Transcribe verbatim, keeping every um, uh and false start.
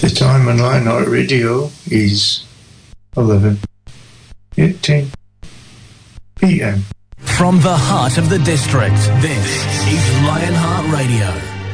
The time on Lionheart Radio is eleven eighteen p m. From the heart of the district, this is Lionheart Radio.